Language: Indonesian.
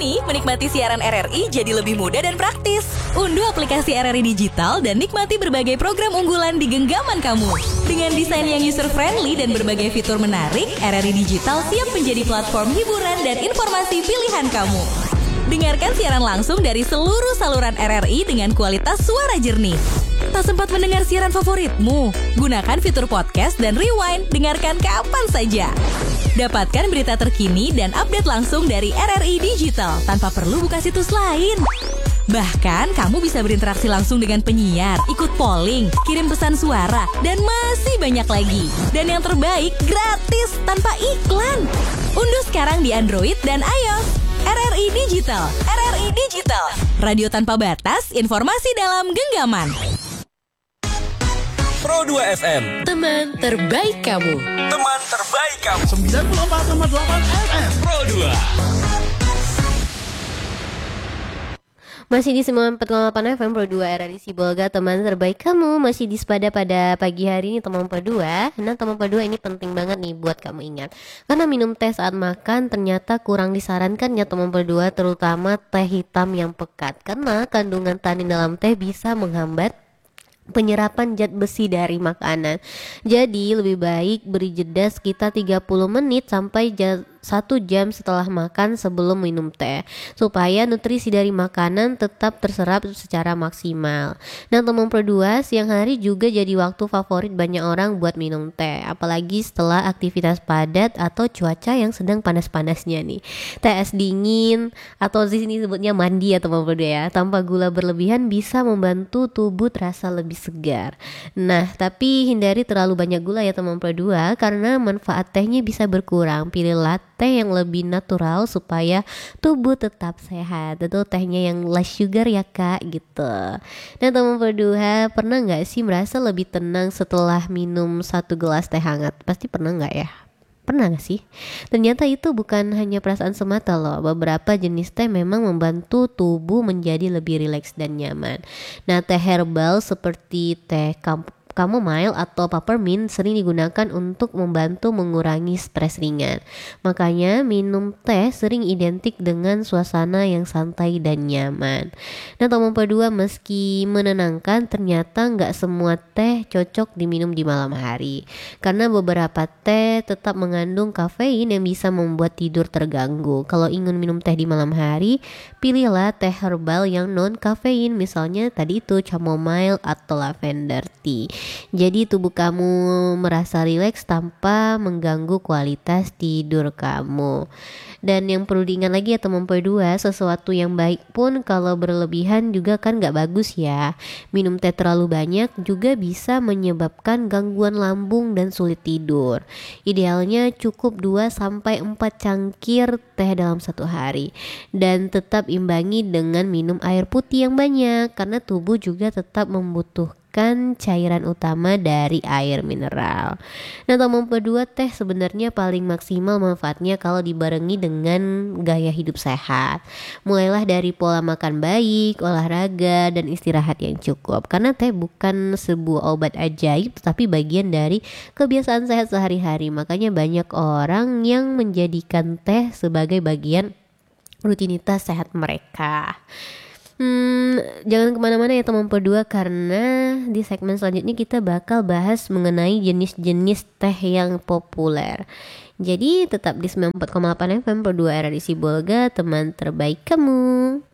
Kini, menikmati siaran RRI jadi lebih mudah dan praktis. Unduh aplikasi RRI Digital dan nikmati berbagai program unggulan di genggaman kamu. Dengan desain yang user-friendly dan berbagai fitur menarik, RRI Digital siap menjadi platform hiburan dan informasi pilihan kamu. Dengarkan siaran langsung dari seluruh saluran RRI dengan kualitas suara jernih. Tak sempat mendengar siaran favoritmu? Gunakan fitur podcast dan rewind, dengarkan kapan saja. Dapatkan berita terkini dan update langsung dari RRI Digital tanpa perlu buka situs lain. Bahkan, kamu bisa berinteraksi langsung dengan penyiar, ikut polling, kirim pesan suara, dan masih banyak lagi. Dan yang terbaik, gratis tanpa iklan. Unduh sekarang di Android dan iOS. RRI Digital. RRI Digital. Radio tanpa batas, informasi dalam genggaman. Pro 2 FM. Teman terbaik kamu. Teman terbaik kamu. 94,8 FM. Pro 2. Masih di 94,8 FM Pro 2 RRI Sibolga, teman terbaik kamu. Masih di Sepada pada pagi hari ini teman Pro 2. Nah, teman Pro 2 ini penting banget nih buat kamu ingat. Karena minum teh saat makan ternyata kurang disarankan ya teman Pro 2, terutama teh hitam yang pekat. Karena kandungan tanin dalam teh bisa menghambat penyerapan zat besi dari makanan. Jadi lebih baik beri jeda sekitar 30 menit sampai 1 jam setelah makan sebelum minum teh, supaya nutrisi dari makanan tetap terserap secara maksimal. Nah teman Pro 2, siang hari juga jadi waktu favorit banyak orang buat minum teh, apalagi setelah aktivitas padat atau cuaca yang sedang panas-panasnya nih. Teh es dingin atau di sini sebutnya mandi ya teman Pro 2 ya, tanpa gula berlebihan bisa membantu tubuh terasa lebih segar. Nah tapi hindari terlalu banyak gula ya teman Pro 2, karena manfaat tehnya bisa berkurang. Pilihlah teh yang lebih natural supaya tubuh tetap sehat. Itu tehnya yang less sugar ya kak gitu. Nah teman Pro 2, pernah gak sih merasa lebih tenang setelah minum 1 gelas teh hangat? Pasti pernah gak ya? Pernah gak sih? Ternyata itu bukan hanya perasaan semata loh. Beberapa jenis teh memang membantu tubuh menjadi lebih rileks dan nyaman. Nah teh herbal seperti teh chamomile atau peppermint sering digunakan untuk membantu mengurangi stres ringan. Makanya minum teh sering identik dengan suasana yang santai dan nyaman. Nah teman Pro 2, meski menenangkan, ternyata nggak semua teh cocok diminum di malam hari. Karena beberapa teh tetap mengandung kafein yang bisa membuat tidur terganggu. Kalau ingin minum teh di malam hari, pilihlah teh herbal yang non kafein, misalnya tadi itu chamomile atau lavender tea. Jadi tubuh kamu merasa rileks tanpa mengganggu kualitas tidur kamu. Dan yang perlu diingat lagi ya teman Pro 2, sesuatu yang baik pun kalau berlebihan juga kan gak bagus ya. Minum teh terlalu banyak juga bisa menyebabkan gangguan lambung dan sulit tidur. Idealnya cukup 2-4 cangkir teh dalam 1 hari. Dan tetap imbangi dengan minum air putih yang banyak, karena tubuh juga tetap membutuhkan cairan utama dari air mineral. Nah teman Pro 2, teh sebenarnya paling maksimal manfaatnya kalau dibarengi dengan gaya hidup sehat. Mulailah dari pola makan baik, olahraga, dan istirahat yang cukup. Karena teh bukan sebuah obat ajaib, tapi bagian dari kebiasaan sehat sehari-hari. Makanya banyak orang yang menjadikan teh sebagai bagian rutinitas sehat mereka. Jangan kemana-mana ya teman Pro 2, karena di segmen selanjutnya kita bakal bahas mengenai jenis-jenis teh yang populer. Jadi tetap di 94,8 FM Pro 2 RRI Sibolga, teman terbaik kamu.